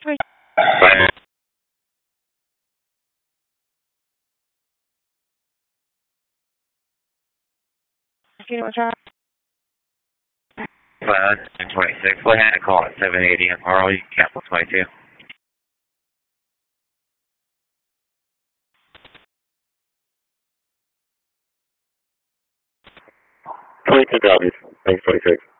26. What had a call at 780 on Harley, Capital 22. 22 copies. Thanks, 26.